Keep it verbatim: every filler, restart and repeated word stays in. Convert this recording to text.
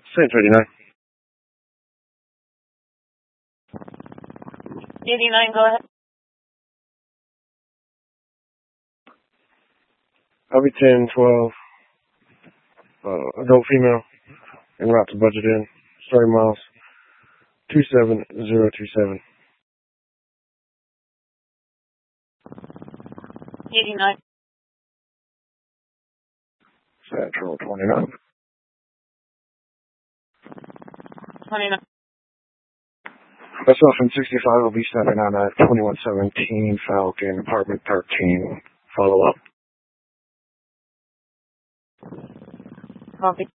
Same thirty-nine. eighty-nine, go ahead. I'll be ten, twelve, uh, adult female, en route to Budget Inn. Starting miles, two seven zero two seven. eighty-nine. Central twenty-nine. twenty-nine. Myself in sixty-five will be stepping on at twenty-one seventeen Falcon, apartment thirteen. Follow up. Copy.